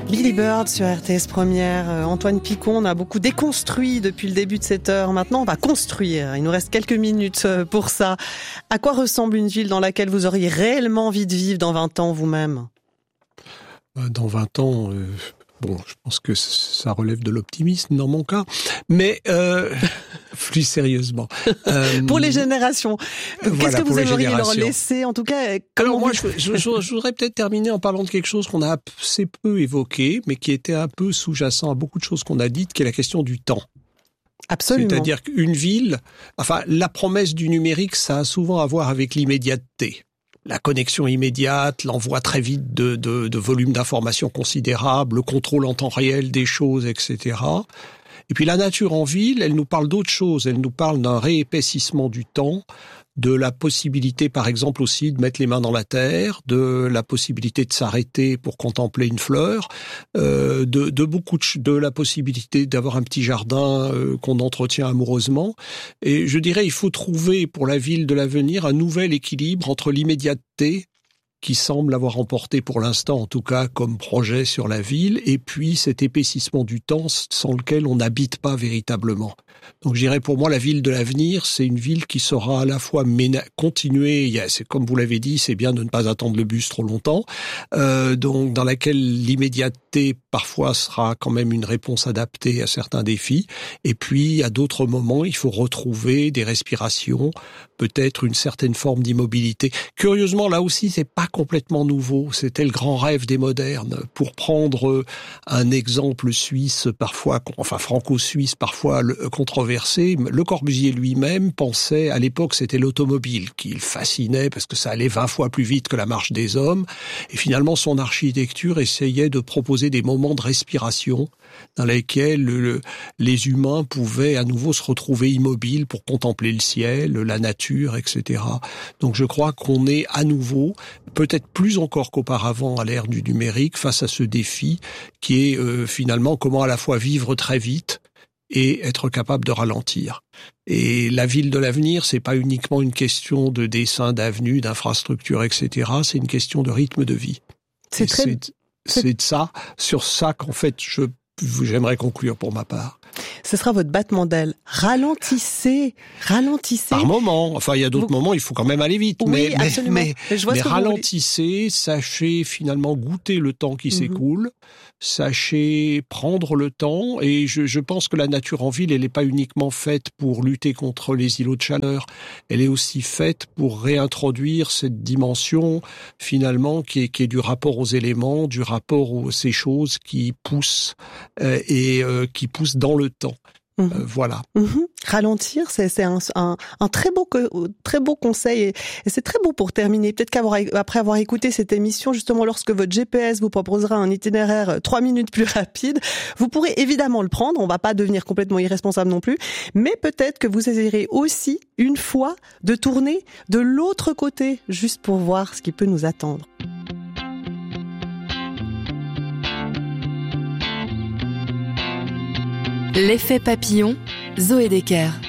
Billy Bird sur RTS Première. Antoine Picon, on a beaucoup déconstruit depuis le début de cette heure. Maintenant, on va construire. Il nous reste quelques minutes pour ça. À quoi ressemble une ville dans laquelle vous auriez réellement envie de vivre dans 20 ans vous-même ? Dans 20 ans, je pense que ça relève de l'optimisme dans mon cas. Mais plus sérieusement. Pour les générations, qu'est-ce que vous aimeriez leur laisser ? En tout cas, alors moi, je voudrais peut-être terminer en parlant de quelque chose qu'on a assez peu évoqué, mais qui était un peu sous-jacent à beaucoup de choses qu'on a dites, qui est la question du temps. Absolument. C'est-à-dire qu'une ville, la promesse du numérique, ça a souvent à voir avec l'immédiateté. La connexion immédiate, l'envoi très vite de volumes d'informations considérables, le contrôle en temps réel des choses, etc. Et puis la nature en ville, elle nous parle d'autre chose. Elle nous parle d'un réépaississement du temps, de la possibilité, par exemple, aussi de mettre les mains dans la terre, de la possibilité de s'arrêter pour contempler une fleur, de la possibilité d'avoir un petit jardin qu'on entretient amoureusement. Et je dirais, il faut trouver pour la ville de l'avenir un nouvel équilibre entre l'immédiateté, qui semble avoir emporté pour l'instant, en tout cas, comme projet sur la ville, et puis cet épaississement du temps sans lequel on n'habite pas véritablement. Donc je dirais pour moi, la ville de l'avenir, c'est une ville qui saura à la fois continuer, c'est comme vous l'avez dit, c'est bien de ne pas attendre le bus trop longtemps, donc dans laquelle l'immédiateté parfois sera quand même une réponse adaptée à certains défis, et puis à d'autres moments, il faut retrouver des respirations, peut-être une certaine forme d'immobilité. Curieusement, là aussi, c'est pas complètement nouveau. C'était le grand rêve des modernes. Pour prendre un exemple suisse, parfois, franco-suisse, parfois controversé, Le Corbusier lui-même pensait, à l'époque, c'était l'automobile qui le fascinait parce que ça allait 20 fois plus vite que la marche des hommes. Et finalement, son architecture essayait de proposer des moments de respiration dans lesquels les humains pouvaient à nouveau se retrouver immobiles pour contempler le ciel, la nature, etc. Donc je crois qu'on est à nouveau, peut-être plus encore qu'auparavant à l'ère du numérique, face à ce défi qui est finalement comment à la fois vivre très vite et être capable de ralentir. Et la ville de l'avenir, c'est pas uniquement une question de dessin d'avenues, d'infrastructures, etc. C'est une question de rythme de vie. C'est sur ça qu'en fait j'aimerais conclure pour ma part. Ce sera votre battement d'aile. Ralentissez. Par moment. Il y a d'autres moments, il faut quand même aller vite. Oui, mais ralentissez, sachez finalement goûter le temps qui s'écoule, sachez prendre le temps. Et je pense que la nature en ville, elle n'est pas uniquement faite pour lutter contre les îlots de chaleur. Elle est aussi faite pour réintroduire cette dimension finalement qui est du rapport aux éléments, du rapport à ces choses qui poussent qui poussent dans le temps. Voilà. Ralentir, c'est un très beau conseil et c'est très beau pour terminer. Peut-être qu'après avoir écouté cette émission, justement lorsque votre GPS vous proposera un itinéraire 3 minutes plus rapide, vous pourrez évidemment le prendre. On va pas devenir complètement irresponsable non plus, mais peut-être que vous essayerez aussi une fois de tourner de l'autre côté, juste pour voir ce qui peut nous attendre. L'effet papillon, Zoé Decker.